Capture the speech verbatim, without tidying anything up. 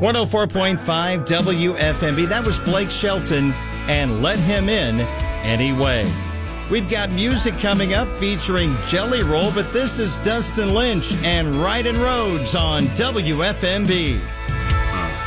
one oh four point five W F M B. That was Blake Shelton and Let Him In Anyway. We've got music coming up featuring Jelly Roll, but this is Dustin Lynch and Ryan Rhodes on W F M B.